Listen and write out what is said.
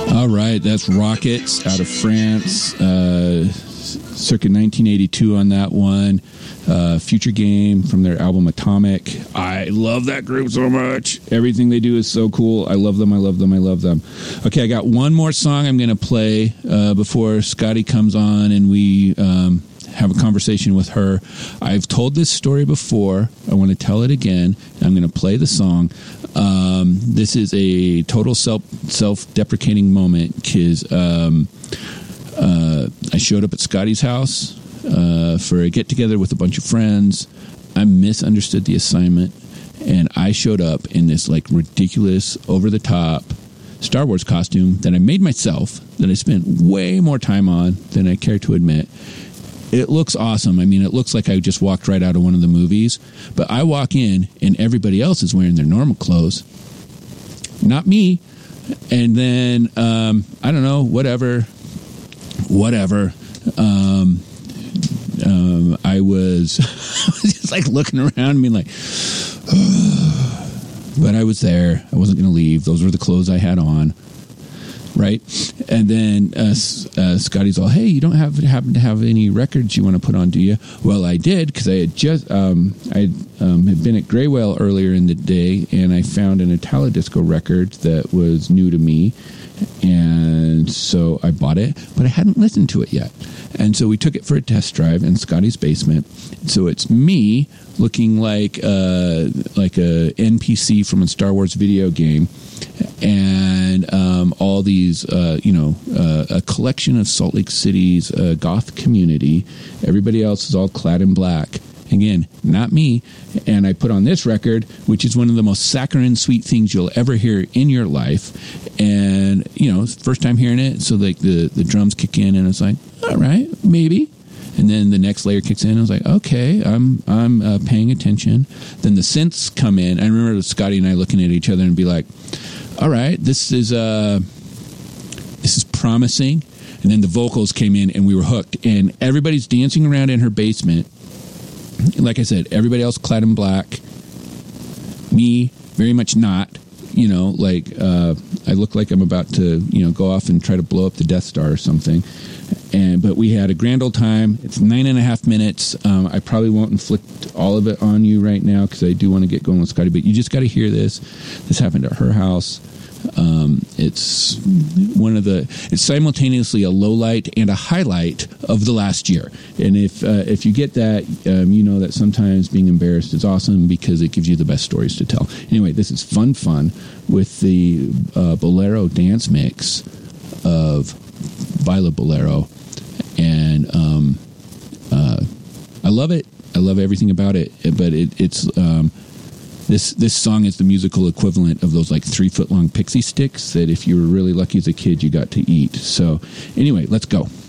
All right, that's Rockets out of France, circa 1982 on that one. Future Game from their album Atomic. I love that group so much. Everything they do is so cool. I love them. Okay, I got one more song I'm going to play before Scotty comes on and we have a conversation with her. I've told this story before. I want to tell it again. I'm going to play the song. This is a total self-deprecating moment because I showed up at Scotty's house for a get-together with a bunch of friends. I misunderstood the assignment, and I showed up in this like ridiculous, over-the-top Star Wars costume that I made myself, that I spent way more time on than I care to admit. It looks awesome. I mean, it looks like I just walked right out of one of the movies. But I walk in, and everybody else is wearing their normal clothes. Not me. And then, I don't know, whatever. I was just like looking around and being like, but I was there. I wasn't going to leave. Those were the clothes I had on. Right. And then Scotty's all, hey, you don't happen to have any records you want to put on, do you? Well, I did, because I had just had been at Graywell earlier in the day, and I found an Italo-disco record that was new to me. And so I bought it, but I hadn't listened to it yet. And so we took it for a test drive in Scotty's basement. So it's me looking like a NPC from a Star Wars video game, and all these, a collection of Salt Lake City's goth community. Everybody else is all clad in black. Again, not me. And I put on this record, which is one of the most saccharine, sweet things you'll ever hear in your life. And, first time hearing it, so like the drums kick in, and it's like, all right, maybe. And then the next layer kicks in, and I was like, okay, I'm paying attention. Then the synths come in. I remember Scotty and I looking at each other and be like, all right, this is promising. And then the vocals came in, and we were hooked. And everybody's dancing around in her basement. Like I said, everybody else clad in black. Me, very much not. I look like I'm about to, go off and try to blow up the Death Star or something. But we had a grand old time. It's 9.5 minutes. I probably won't inflict all of it on you right now because I do want to get going with Scotty. But you just got to hear this. This happened at her house. It's it's simultaneously a low light and a highlight of the last year. And if you get that, you know that sometimes being embarrassed is awesome because it gives you the best stories to tell. Anyway, this is fun with the Bolero dance mix of Baila Bolero, and I love it. I love everything about it. But it's This song is the musical equivalent of those like 3-foot long pixie sticks that if you were really lucky as a kid, you got to eat. So anyway, let's go.